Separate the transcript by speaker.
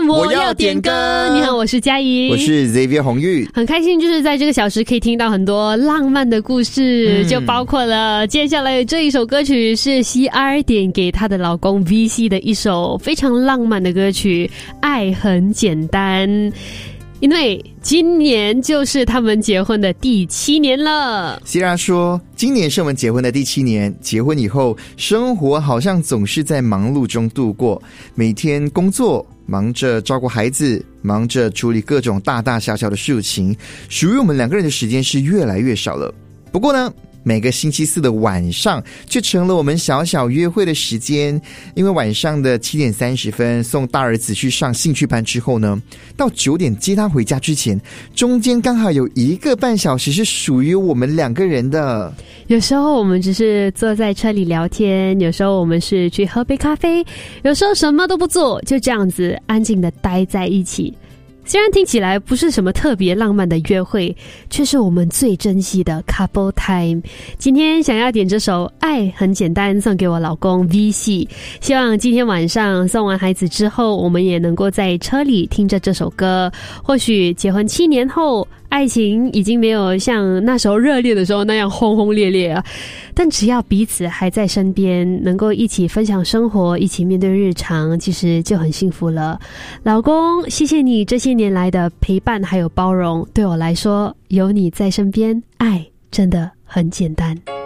Speaker 1: 我要点歌。
Speaker 2: 你好，我是佳怡，
Speaker 1: 我是 Xavier 洪玉，
Speaker 2: 很开心就是在这个小时可以听到很多浪漫的故事，就包括了接下来这一首歌曲是 CR 点给她的老公 VC 的一首非常浪漫的歌曲《爱很简单》，因为今年就是他们结婚的第7年了。
Speaker 1: 希拉说，今年是我们结婚的第7年，结婚以后生活好像总是在忙碌中度过，每天工作，忙着照顾孩子，忙着处理各种大大小小的事情，属于我们两个人的时间是越来越少了。不过呢，每个星期四的晚上却成了我们小小约会的时间，因为晚上的7点30分送大儿子去上兴趣班之后呢，到9点接他回家之前，中间刚好有1个半小时是属于我们两个人的。
Speaker 2: 有时候我们只是坐在车里聊天，有时候我们是去喝杯咖啡，有时候什么都不做，就这样子安静的待在一起。虽然听起来不是什么特别浪漫的约会，却是我们最珍惜的 couple time。 今天想要点这首《爱很简单》送给我老公 VC， 希望今天晚上送完孩子之后，我们也能够在车里听着这首歌。或许结婚7年后，爱情已经没有像那时候热烈的时候那样轰轰烈烈啊，但只要彼此还在身边，能够一起分享生活，一起面对日常，其实就很幸福了。老公，谢谢你这些年来的陪伴还有包容，对我来说，有你在身边，爱真的很简单。